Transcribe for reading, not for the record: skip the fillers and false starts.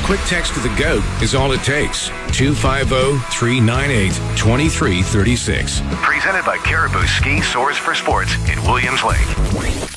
quick text to the GOAT is all it takes. 250-398-2336. Presented by Caribou Ski Soars for Sports in Williams Lake.